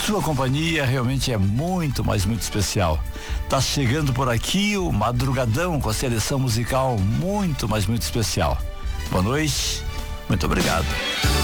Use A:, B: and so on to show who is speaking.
A: Sua companhia realmente é muito, mas muito especial. Tá chegando por aqui o Madrugadão com a seleção musical muito, mas muito especial. Boa noite, muito obrigado.